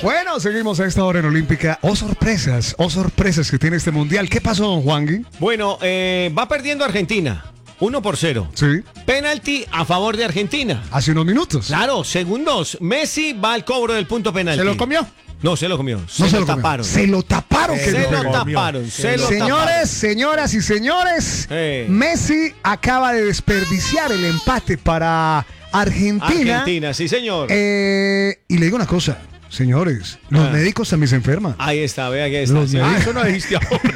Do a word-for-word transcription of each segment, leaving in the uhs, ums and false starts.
Bueno, seguimos a esta hora en Olímpica. Oh, sorpresas, oh, sorpresas que tiene este mundial. ¿Qué pasó, don Juangui? Bueno, eh, va perdiendo Argentina. uno por cero. Sí. Penalti a favor de Argentina. Hace unos minutos. Claro, segundos. Messi va al cobro del punto penalti. ¿Se lo comió? No, se lo comió. Se, No lo, lo comió. taparon. Se lo taparon. Se, que lo dijo. taparon. Se lo Señores, taparon. señoras y señores, Eh. Messi acaba de desperdiciar el empate para Argentina. Argentina, sí, señor. Eh, y le digo una cosa, señores, los Ah. médicos también se enferman. Ahí está, vea que está. Los sí. médicos- Ah, eso no dijiste ahora.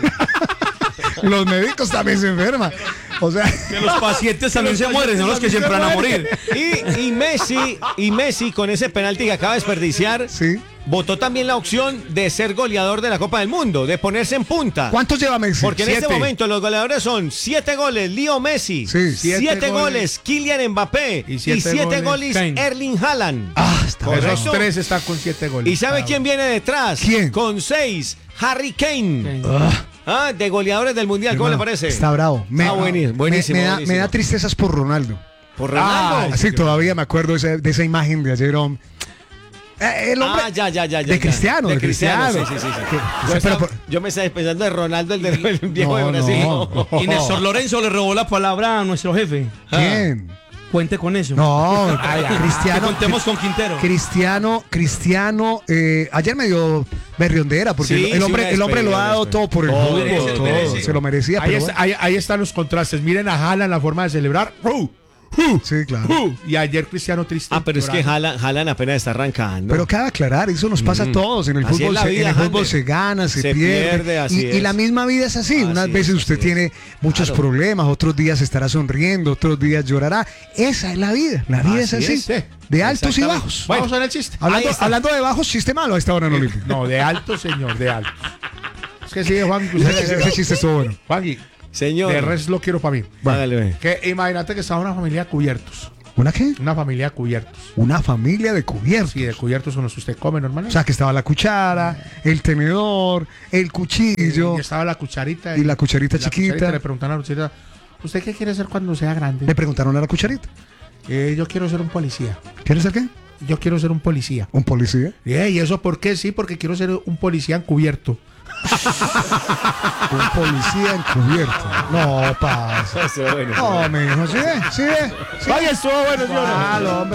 Los médicos también se enferman. O sea, Que los pacientes también se mueren, son los que siempre van a morir. Y, y Messi, y Messi con ese penalti que acaba de desperdiciar, sí. votó también la opción de ser goleador de la Copa del Mundo, de ponerse en punta. ¿Cuántos lleva Messi? Porque en este Siete. momento los goleadores son siete goles Leo Messi, Sí. siete, Siete goles. goles Kylian Mbappé y Y siete, siete goles, goles Kane. Erling Haaland. Ah, está Correcto. Esos tres están con siete goles. ¿Y sabe quién viene detrás? ¿Quién? Con seis, Harry Kane. Kane. Ah, Ah, de goleadores del Mundial, ¿cómo le parece? está bravo. Ah, buenísimo, buenísimo, Me, me da, buenísimo. me da tristezas por Ronaldo. Por Ronaldo. Ah, sí, todavía me acuerdo de esa, de esa imagen de ayer. um, eh, el hombre Ah, ya, ya, ya, ya. de ya. Cristiano, de Cristiano. Sí, sí, sí. sí. Que- Yo, pero estaba- por- yo me estaba pensando de Ronaldo, el, de, el viejo No, de Brasil. no. Y Néstor Lorenzo le robó la palabra a nuestro jefe. ¿Quién? Cuente con eso. No, Que Cristiano. contemos con Quintero. Cristiano, Cristiano, eh, ayer me dio berriondera porque Sí, el, el sí, hombre, una el hombre lo ha despedida, dado una todo por el Todo, fútbol, merece, todo, merece. se lo merecía. Ahí, Pero es- bueno. ahí- ahí están los contrastes. Miren a Haaland la forma de celebrar. ¡Uh! ¡Uh! Sí, claro. ¡Uh! Y ayer Cristiano triste. Ah, pero es que llorando. Haaland, Haaland apenas está arrancando. Pero cabe aclarar, eso nos pasa a todos. En el Así es fútbol, la se, vida, en el fútbol Jander. se gana, se, Se pierde. pierde, así y, y es. la misma vida es así. Así Unas es, veces usted así tiene es. muchos Claro. problemas, otros días estará sonriendo, otros días llorará. Esa es la vida. La vida es Así así. es, sí. De altos y Exactamente. bajos. Vamos a ver el chiste. Hablando, ahí está. hablando de bajos, chiste malo a esta hora en Olimpia. No, de alto, señor, de alto. Es que sí, Juan. Ese, ese- ese chiste estuvo bueno. Juan, Señor. de res lo quiero para mí. Hágale, ve. Que imagínate que estaba una familia de cubiertos. ¿Una qué? Una familia de cubiertos. Una familia de cubiertos. Sí, de cubiertos son los que usted come O normalmente. sea, que estaba la cuchara, el tenedor, el cuchillo. Y estaba la cucharita. Y la cucharita chiquita. cucharita, le preguntaron a la cucharita, ¿usted qué quiere ser cuando sea grande? Le preguntaron a la cucharita. Eh, yo quiero ser un policía. ¿Quieres ser qué? Yo quiero ser un policía. ¿Un policía? Eh, ¿Y eso por qué? Sí, porque quiero ser un policía encubierto. Un policía encubierto. No, pasa. Eso, bueno. No, mijo, ¿sí ve? ¿Sí ve? ¿Sí ve? Vaya, estuvo bueno, señor. Malo, hombre.